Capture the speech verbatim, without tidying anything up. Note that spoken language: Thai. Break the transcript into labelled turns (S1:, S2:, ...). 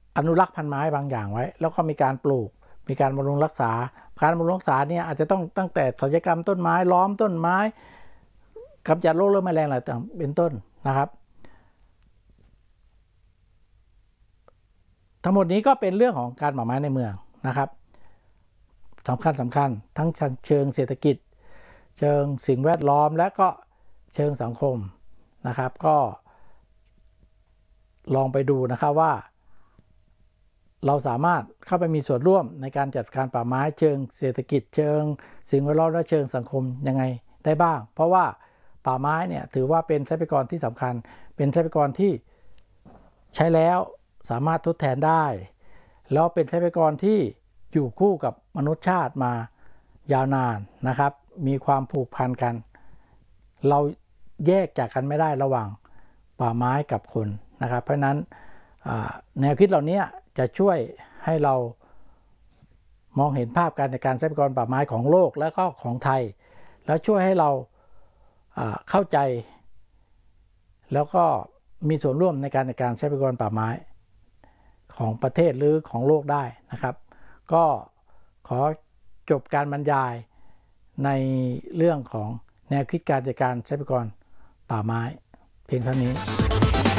S1: อนุรักษ์พันธุ์ไม้บางอย่างไว้แล้วก็มีการปลูกมีการบำรุงรักษาการบำรุงรักษาเนี่ยอาจจะต้องตั้งแต่ศัลยกรรมต้นไม้ล้อมต้นไม้กำจัดโรคและแมลงอะไรต่างเป็นต้นนะครับทั้งหมดนี้ก็เป็นเรื่องของการป่าไม้ในเมืองนะครับสำคัญสำคัญทั้งเชิงเศรษฐกิจเชิงสิ่งแวดล้อมและก็เชิงสังคมนะครับก็ลองไปดูนะครับว่าเราสามารถเข้าไปมีส่วนร่วมในการจัดการป่าไม้เชิงเศรษฐกิจเชิงสิ่งแวดล้อมและเชิงสังคมยังไงได้บ้างเพราะว่าป่าไม้เนี่ยถือว่าเป็นทรัพยากรที่สำคัญเป็นทรัพยากรที่ใช้แล้วสามารถทดแทนได้แล้วเป็นทรัพยากรที่อยู่คู่กับมนุษยชาติมายาวนานนะครับมีความผูกพันกันเราแยกจากกันไม่ได้ระหว่างป่าไม้กับคนนะครับเพราะนั้นแนวคิดเหล่านี้จะช่วยให้เรามองเห็นภาพการจัดการทรัพยากรป่าไม้ของโลกและก็ของไทยแล้วช่วยให้เราเข้าใจแล้วก็มีส่วนร่วมในการจัดการทรัพยากรป่าไม้ของประเทศหรือของโลกได้นะครับก็ขอจบการบรรยายในเรื่องของแนวคิดการจัดการทรัพยากรป่าไม้เพียงเท่านี้